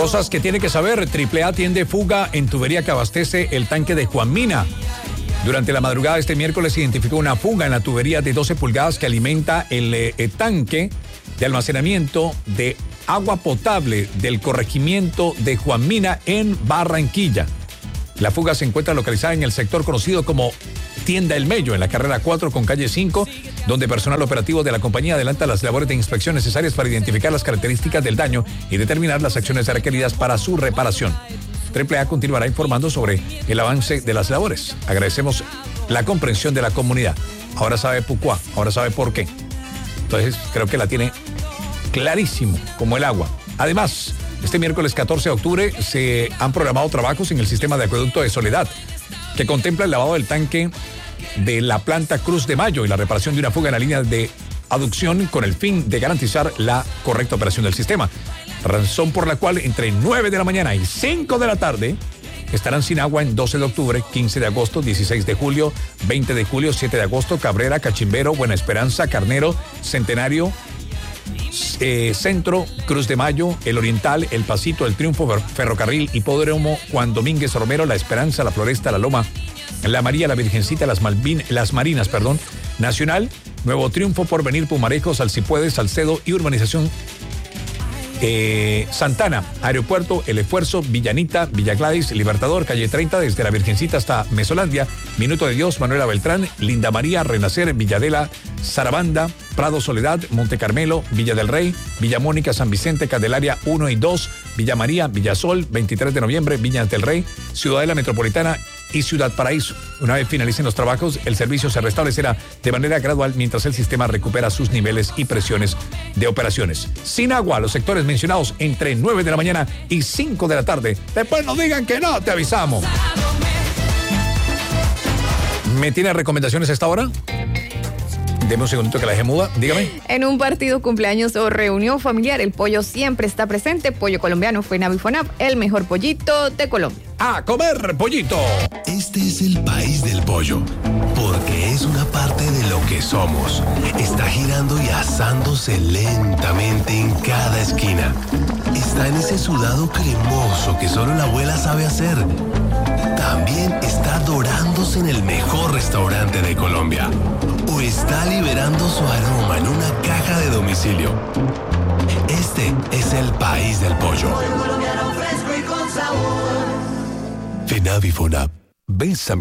Cosas que tiene que saber. AAA atiende fuga en tubería que abastece el tanque de Juan Mina. Durante la madrugada de este miércoles se identificó una fuga en la tubería de 12 pulgadas que alimenta el tanque de almacenamiento de agua potable del corregimiento de Juan Mina en Barranquilla. La fuga se encuentra localizada en el sector conocido como Tienda El Mello, en la carrera 4 con calle 5, donde personal operativo de la compañía adelanta las labores de inspección necesarias para identificar las características del daño y determinar las acciones requeridas para su reparación. AAA continuará informando sobre el avance de las labores. Agradecemos la comprensión de la comunidad. Ahora sabe Pucuá, ahora sabe por qué. Entonces creo que la tiene clarísimo, como el agua. Además, este miércoles 14 de octubre se han programado trabajos en el sistema de acueducto de Soledad, que contempla el lavado del tanque de la planta Cruz de Mayo y la reparación de una fuga en la línea de aducción con el fin de garantizar la correcta operación del sistema. Razón por la cual entre 9 de la mañana y 5 de la tarde estarán sin agua en 12 de octubre, 15 de agosto, 16 de julio, 20 de julio, 7 de agosto, Cabrera, Cachimbero, Buena Esperanza, Carnero, Centenario, Centro, Cruz de Mayo, El Oriental, El Pasito, El Triunfo, Ferrocarril, Hipódromo, Juan Domínguez Romero, La Esperanza, La Floresta, La Loma, La María, La Virgencita, Las Marinas, Nacional, Nuevo Triunfo, Porvenir, Pumarejos, Alcipuedes, Salcedo y Urbanización Santana, Aeropuerto, El Esfuerzo, Villanita, Villa Gladys, Libertador, Calle 30, desde La Virgencita hasta Mesolandia, Minuto de Dios, Manuela Beltrán, Linda María, Renacer, Villadela, Sarabanda, Prado Soledad, Monte Carmelo, Villa del Rey, Villa Mónica, San Vicente, Candelaria 1 y 2, Villa María, Villasol, 23 de noviembre, Viñas del Rey, Ciudadela Metropolitana y Ciudad Paraíso. Una vez finalicen los trabajos, el servicio se restablecerá de manera gradual mientras el sistema recupera sus niveles y presiones de operaciones. Sin agua, los sectores mencionados entre 9 de la mañana y 5 de la tarde. Después nos digan que no, te avisamos. ¿Me tiene recomendaciones a esta hora? Deme un segundito que la dejé muda, dígame. En un partido, cumpleaños o reunión familiar, el pollo siempre está presente. Pollo colombiano FONAP y FONAP, el mejor pollito de Colombia. ¡A comer pollito! Este es el país del pollo, porque es una parte de lo que somos. Está girando y asándose lentamente en cada esquina. Está en ese sudado cremoso que solo la abuela sabe hacer. También está dorándose en el mejor restaurante de Colombia. O está liberando su aroma en una caja de domicilio. Este es el país del pollo. Pollo colombiano fresco y con sabor. FONAP y FONAP. Bésame